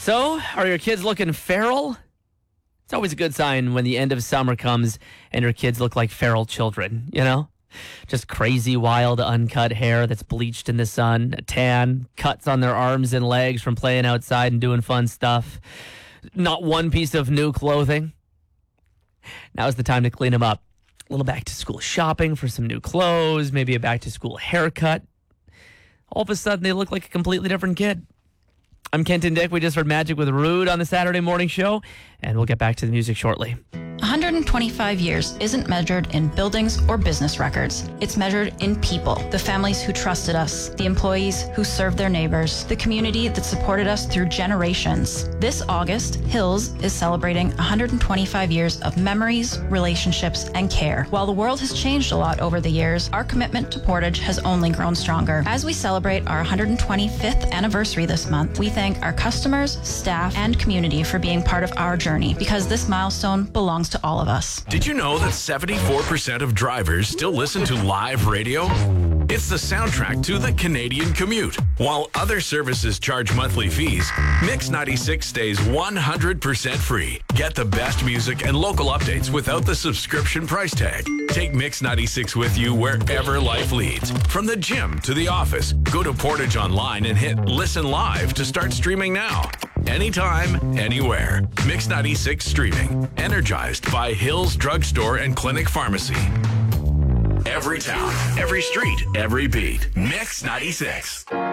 So, are your kids looking feral? It's always a good sign when the end of summer comes and your kids look like feral children, you know? Just crazy, wild, uncut hair that's bleached in the sun, a tan, cuts on their arms and legs from playing outside and doing fun stuff. Not one piece of new clothing. Now's the time to clean them up. A little back-to-school shopping for some new clothes, maybe a back-to-school haircut. All of a sudden, they look like a completely different kid. I'm Kenton Dick. We just heard Magic with Rude on the Saturday morning show, and we'll get back to the music shortly. 125 years isn't measured in buildings or business records. It's measured in people, the families who trusted us, the employees who served their neighbors, the community that supported us through generations. This August, Hills is celebrating 125 years of memories, relationships, and care. While the world has changed a lot over the years, our commitment to Portage has only grown stronger. As we celebrate our 125th anniversary this month, we thank our customers, staff, and community for being part of our journey, because this milestone belongs to all of us. Did you know that 74% of drivers still listen to live radio? It's the soundtrack to the Canadian commute. While other services charge monthly fees, Mix 96 stays 100% free. Get the best music and local updates without the subscription price tag. Take Mix 96 with you wherever life leads. From the gym to the office, go to Portage Online and hit Listen Live to start streaming now. Anytime, anywhere. Mix 96 streaming. Energized by Hills Drugstore and Clinic Pharmacy. Every town, every street, every beat. Mix 96.